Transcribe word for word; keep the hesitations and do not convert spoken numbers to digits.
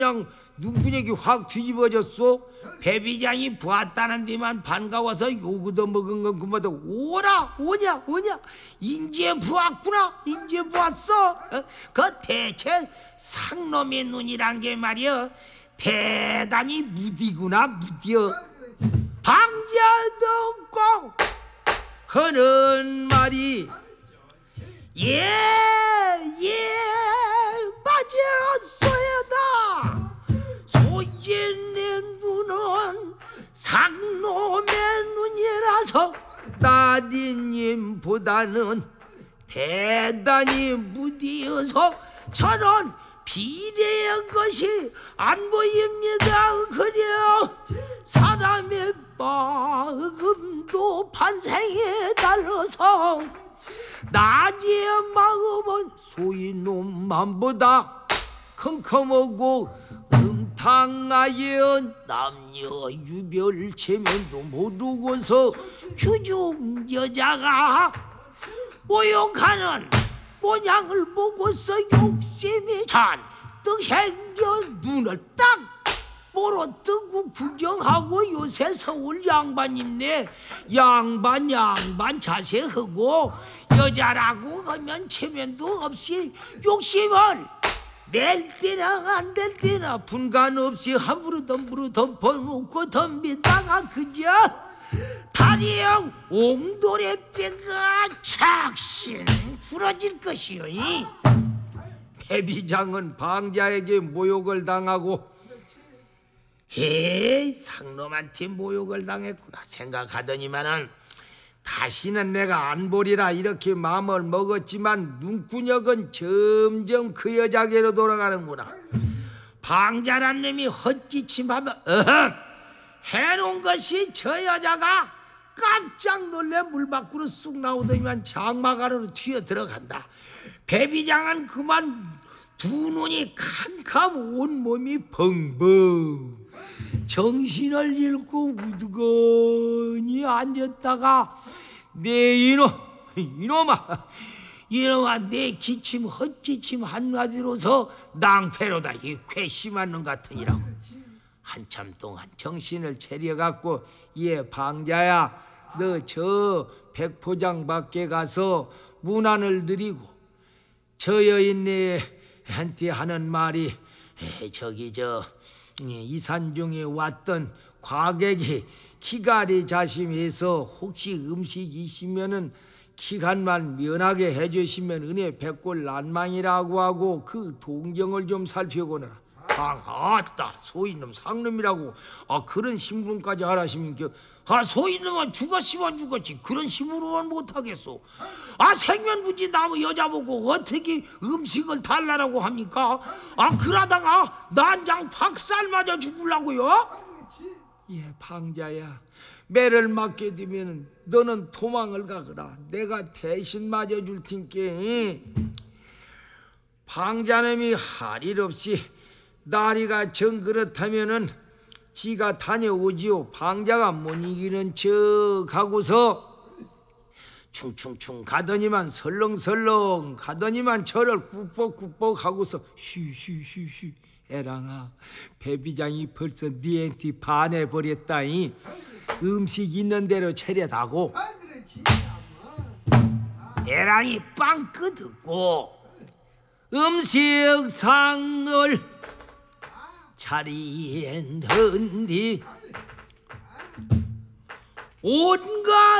그냥 눈구녕이 확 뒤집어졌어. 배비장이 보았다는 데만 반가워서 요구도 먹은 건 그마다 오라 오냐 오냐 인제 보았구나 인제 보았어. 어? 그 대체 상놈의 눈이란 게 말이여 대단히 무디구나 무디여. 방자도 꼭 하는 말이 예예 맞았어야다. 소인의 눈은 상놈의 눈이라서 따리님보다는 대단히 무디어서 저런 비례한 것이 안 보입니다. 그려 사람의 마음도 판생에 달라서 나의 마음은 소인놈만보다 컴컴하고 음탕하여 남녀 유별 체면도 모르고서 규중 여자가 모욕하는 모양을 보고서 욕심이 잔뜩 생겨 눈을 딱 멀어뜨고 구경하고 요새 서울 양반입네. 양반 양반 자세하고 여자라고 하면 체면도 없이 욕심을 낼 때나 안 낼 때나 분간 없이 함부로 덤부로 덮어놓고 덤비다가 그저 다리형 옹돌의뼈가 착신 부러질 것이요. 배비장은 방자에게 모욕을 당하고 에이 상놈한테 모욕을 당했구나 생각하더니만은 다시는 내가 안 보리라 이렇게 마음을 먹었지만 눈구녕은 점점 그 여자에게로 돌아가는구나. 방자란 놈이 헛기침하면 어허 해놓은 것이 저 여자가 깜짝 놀래 물 밖으로 쑥 나오더니만 장막 안으로 튀어 들어간다. 배비장은 그만 두 눈이 캄캄 온몸이 벙벙 정신을 잃고 우두거니 앉았다가 내 이놈 이놈아 이놈아 내 기침 헛기침 한마디로서 낭패로다 이 괘씸한 놈 같으니라고. 한참 동안 정신을 차려갖고 예 방자야 너 저 백포장 밖에 가서 문안을 드리고 저 여인네한테 하는 말이 에이, 저기 저 이산 중에 왔던 과객이 키가리 자심해서 혹시 음식 있으면은 기간만 면하게 해주시면 은혜 백골 난망이라고 하고 그 동정을 좀 살펴보느라. 아, 아따 소인놈 상놈이라고 아 그런 신분까지 하라시면 아 소인놈은 죽었으면 죽었지 그런 신분으로만 못하겠소. 아 생면부지 나무 여자 보고 어떻게 음식을 달라라고 합니까? 아 그러다가 난장 박살 맞아 죽으려고요? 예 방자야 매를 맞게 되면 너는 도망을 가거라. 내가 대신 맞아줄 테니께. 방자놈이 할 일 없이 나리가 정 그렇다면은 지가 다녀오지요. 방자가 못 이기는 척 하고서 충충충 가더니만 설렁설렁 가더니만 저를 꾹뻑꾹뻑 하고서 쉬쉬쉬쉬 애랑아 배비장이 벌써 니한테 반해버렸다니. 음식 있는 대로 차려다고. 애랑이 빵 끄듣고 음식상을 차리엔헌디 온갖